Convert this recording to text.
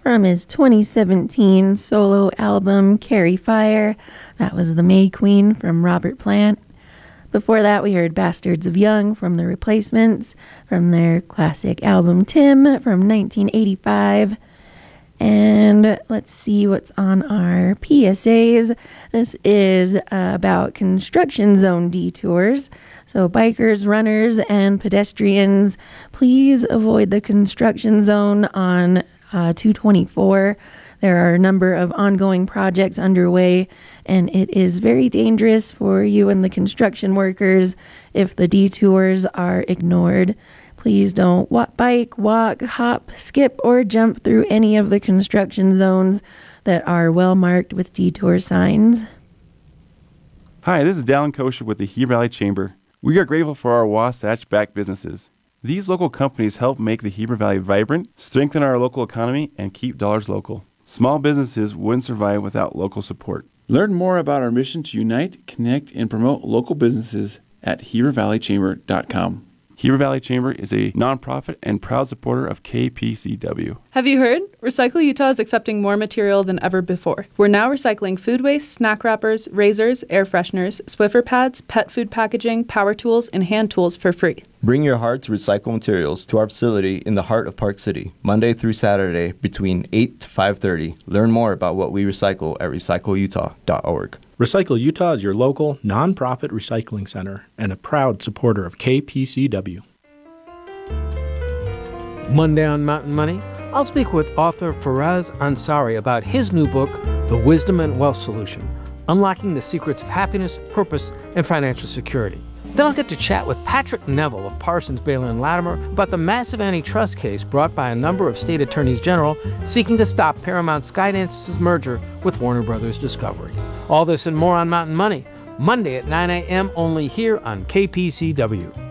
from his 2017 solo album, Carry Fire. That was The May Queen from Robert Plant. Before that, we heard Bastards of Young from The Replacements, from their classic album Tim from 1985. And let's see what's on our PSAs. This is about construction zone detours. So bikers, runners, and pedestrians, please avoid the construction zone on 224. There are a number of ongoing projects underway, and it is very dangerous for you and the construction workers if the detours are ignored. Please don't bike, walk, hop, skip, or jump through any of the construction zones that are well marked with detour signs. Hi, this is Dallin Kosher with the Heber Valley Chamber. We are grateful for our Wasatch-backed businesses. These local companies help make the Heber Valley vibrant, strengthen our local economy, and keep dollars local. Small businesses wouldn't survive without local support. Learn more about our mission to unite, connect, and promote local businesses at HeberValleyChamber.com. Heber Valley Chamber is a nonprofit and proud supporter of KPCW. Have you heard? Recycle Utah is accepting more material than ever before. We're now recycling food waste, snack wrappers, razors, air fresheners, Swiffer pads, pet food packaging, power tools, and hand tools for free. Bring your heart to recycle materials to our facility in the heart of Park City, Monday through Saturday between 8 to 5:30. Learn more about what we recycle at recycleutah.org. Recycle Utah is your local, nonprofit recycling center and a proud supporter of KPCW. Monday on Mountain Money, I'll speak with author Faraz Ansari about his new book, The Wisdom and Wealth Solution, Unlocking the Secrets of Happiness, Purpose, and Financial Security. Then I'll get to chat with Patrick Neville of Parsons, Bailey & Latimer about the massive antitrust case brought by a number of state attorneys general seeking to stop Paramount Skydance's merger with Warner Brothers Discovery. All this and more on Mountain Money, Monday at 9 a.m. only here on KPCW.